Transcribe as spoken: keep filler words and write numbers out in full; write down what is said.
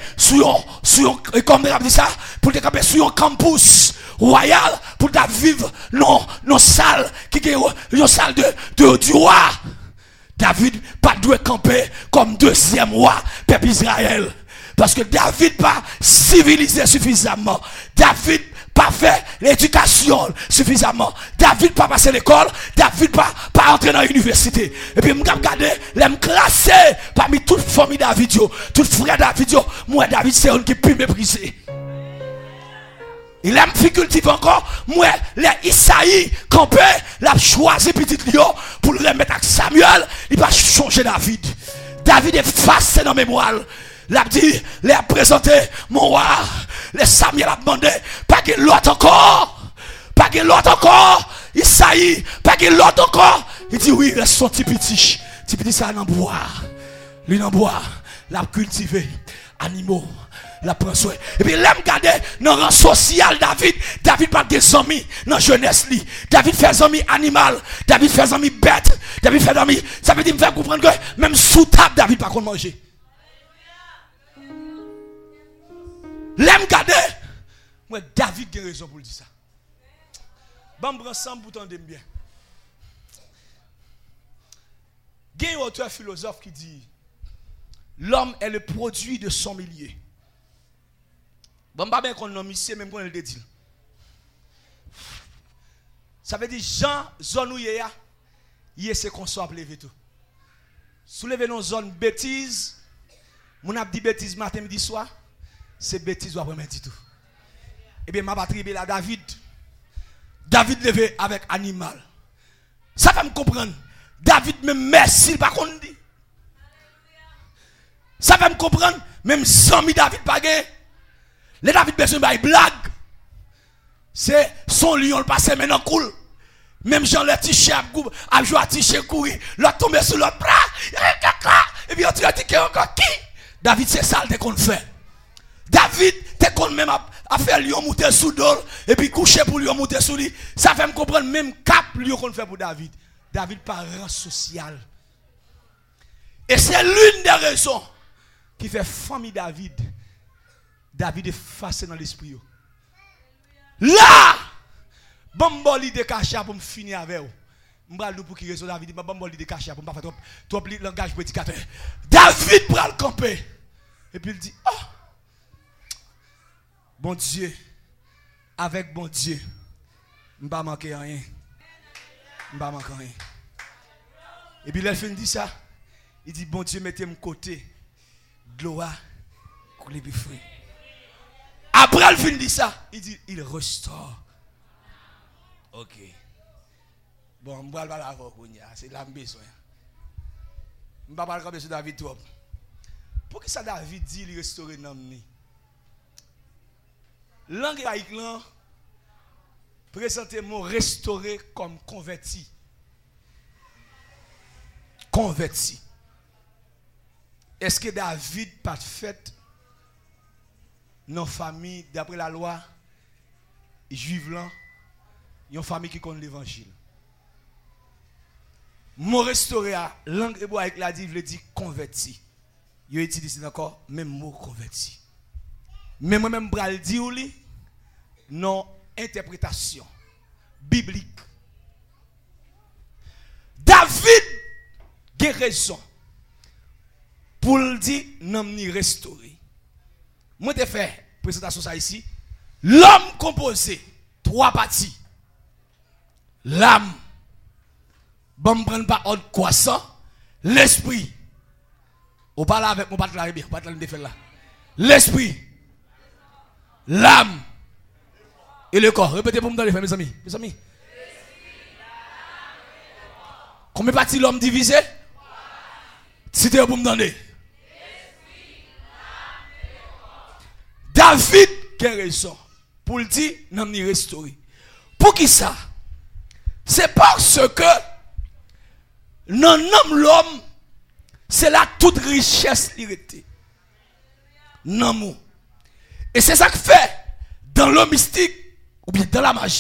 sur sur comme on dit ça, pour te camper sur un campus royal pour ta vivre non non salle qui est une salle de, de du roi. David pas doit camper comme deuxième roi peuple Israël parce que David pas civilisé suffisamment. David pas fait l'éducation suffisamment. David pas passé l'école, David pas pas entré dans l'université. Et puis m'g'a regarder, l'aime classé parmi toute famille David yo, toute frère David yo, moi David c'est un qui plus méprisé. Il aime fi cultiver encore, moi les Isaïe campé, l'a choisi petit Lio pour le remettre avec Samuel, il va changer David. David est facé dans mémoire. L'a dit, les a présenté mon roi. Les Samuel a demandé, pas que l'autre encore, pas que l'autre encore, Isaïe, pas que l'autre encore. Il dit oui, reste son petit petit, petit petit ça en bois, lui en bois, l'a cultivé, animaux, la prend soin. Et puis l'aime garder dans le rang social David, David pas des amis dans jeunesse li. David fait des amis animal, David fait des amis bêtes, David fait des amis, ça veut dire me faire comprendre que même sous table David pas qu'on manger. L'aime garder. Moi, David a raison pour dire ça. Bon, on prend ensemble pour t'entendre bien. Il y a un auteur philosophe qui dit l'homme est le produit de son milieu. Bon, pas bien qu'on nomme ici, même qu'on le dit. Ça veut dire Jean, zone où il y a, il est qu'on soit appelé tout. Soulevez nos zones bêtises. Mon a dit bêtises matin, midi, soir. C'est bêtise ou après-midi tout. Eh bien, ma patrie est là, David. David levé avec animal. Ça fait me comprendre. David même merci, par contre dit. Ça fait me comprendre. Même cent mille David pas gagné. Les David besoin de blague. C'est son lion le passé maintenant cool. Même Jean le tiché a joué à tiché courir. L'autre tombé sur l'autre bras. Et puis on dit que encore qui? David c'est ça le qu'on fait. David, t'es qu'on même à faire lion monter sous d'or et puis coucher pour lion monter sous lui. Ça fait me comprendre même cap lion qu'on fait pour David. David par rang social. Et c'est l'une des raisons qui fait famille David. David est facile dans l'esprit. Là, bon boli de cacha pour me finir avec vous. M'bral pour qui raison David, bon boli de cacha pour me pas faire trop trop langage prédicateur. David prend le camper. Et puis il dit "Oh, bon Dieu, avec bon Dieu, je ne vais pas manquer rien. Je ne vais pas manquer rien." Et puis, il dit ça. Il dit, bon Dieu, mettez-moi côté. Gloire, couler plus frais. Après, il fin dit ça. Il dit, il restaure. Ok. Bon, je ne vais pas la voir. C'est là que je besoin. Je ne vais pas parler de David trop. Pour que ça David dit, il restaure l'homme. Langue laïque là, présentez-moi restauré comme converti. Converti. Est-ce que David pas fait dans la famille, d'après la loi, juive là, une famille qui connaît l'évangile? Mon restauré à langue hébraïque la dit, il dit converti. Il utilise encore même mot converti. Mais moi-même, je vais dire non interprétation biblique. David a raison pour le dire non ni restauré. Moi, je fait présentation ça ici. L'homme composé, trois parties. L'âme, bon, prend pas ordre croissant. L'esprit. On parle avec mon patron, on parle de faire là. L'esprit. L'âme et le corps. Répétez pour me donner, mes amis. Mes amis. Combien de parties l'homme divisé? Citez pour me donner. David qui a raison pour le dire, non, ni restaurer. Pour qui ça? C'est parce que non, non, l'homme, c'est là toute richesse l'irrité. Non, et c'est ça que fait dans le mystique ou bien dans la magie.